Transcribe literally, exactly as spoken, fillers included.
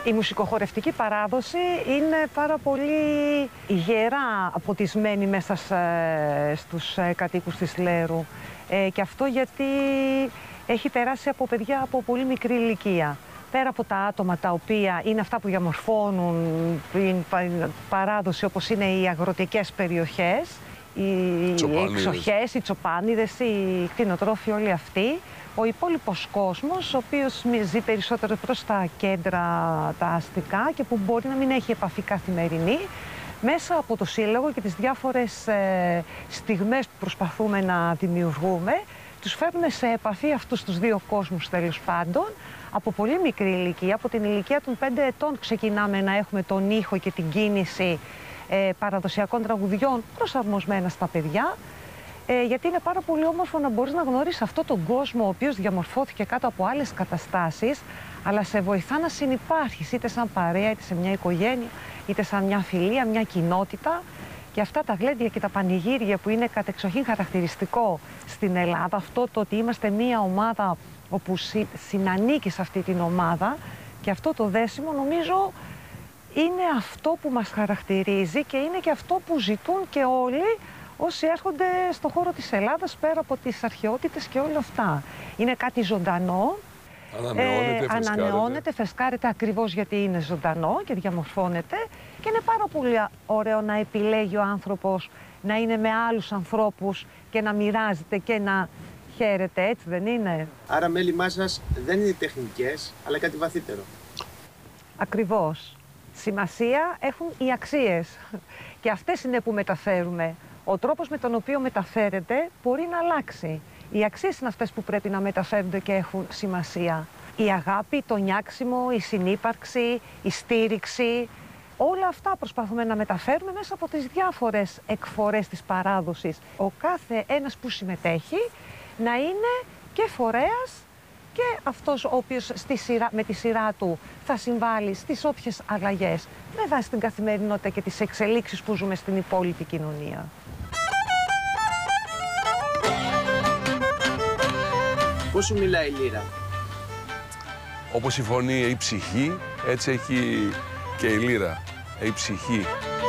Η μουσικοχορευτική παράδοση είναι πάρα πολύ γερά αποτισμένη μέσα στους κατοίκους της Λέρου. Ε, και αυτό γιατί έχει περάσει από παιδιά από πολύ μικρή ηλικία. Πέρα από τα άτομα τα οποία είναι αυτά που διαμορφώνουν την παράδοση, όπως είναι οι αγροτικές περιοχές, οι εξοχές, οι τσοπάνιδες, οι κτηνοτρόφοι, όλοι αυτοί, ο υπόλοιπος κόσμος, ο οποίος ζει περισσότερο προς τα κέντρα, τα αστικά και που μπορεί να μην έχει επαφή καθημερινή, μέσα από το Σύλλογο και τις διάφορες ε, στιγμές που προσπαθούμε να δημιουργούμε, τους φέρνουμε σε επαφή αυτούς τους δύο κόσμους, τέλος πάντων, από πολύ μικρή ηλικία. Από την ηλικία των πέντε ετών ξεκινάμε να έχουμε τον ήχο και την κίνηση ε, παραδοσιακών τραγουδιών προσαρμοσμένα στα παιδιά. Ε, γιατί είναι πάρα πολύ όμορφο να μπορείς να γνωρίσεις αυτόν τον κόσμο ο οποίος διαμορφώθηκε κάτω από άλλες καταστάσεις, αλλά σε βοηθά να συνυπάρχεις είτε σαν παρέα, είτε σε μια οικογένεια, είτε σαν μια φιλία, μια κοινότητα. Και αυτά τα γλέντια και τα πανηγύρια που είναι κατεξοχήν χαρακτηριστικό στην Ελλάδα, αυτό το ότι είμαστε μια ομάδα όπου συ, συνανίκει σε αυτή την ομάδα, και αυτό το δέσιμο νομίζω είναι αυτό που μας χαρακτηρίζει και είναι και αυτό που ζητούν και όλοι όσοι έρχονται στο χώρο της Ελλάδας, πέρα από τις αρχαιότητες και όλα αυτά. Είναι κάτι ζωντανό, ανανεώνεται, ε, φρεσκάρεται. ανανεώνεται, φρεσκάρεται ακριβώς γιατί είναι ζωντανό και διαμορφώνεται, και είναι πάρα πολύ ωραίο να επιλέγει ο άνθρωπος να είναι με άλλους ανθρώπους και να μοιράζεται και να χαίρεται, έτσι δεν είναι? Άρα μέλημά σας δεν είναι τεχνικές, αλλά κάτι βαθύτερο. Ακριβώς. Σημασία έχουν οι αξίες και αυτές είναι που μεταφέρουμε. Ο τρόπος με τον οποίο μεταφέρεται μπορεί να αλλάξει. Οι αξίες είναι αυτές που πρέπει να μεταφέρονται και έχουν σημασία. Η αγάπη, το νιάξιμο, η συνύπαρξη, η στήριξη, όλα αυτά προσπαθούμε να μεταφέρουμε μέσα από τις διάφορες εκφορές της παράδοσης. Ο κάθε ένας που συμμετέχει να είναι και φορέας και αυτός ο οποίος στη σειρά, με τη σειρά του θα συμβάλλει στις όποιες αλλαγές με βάση την καθημερινότητα και τις εξελίξεις που ζούμε στην υπόλοιπη κοινωνία. Πώς σου μιλάει η λύρα? Όπως η φωνή, η ψυχή, έτσι έχει και η λύρα, η ψυχή.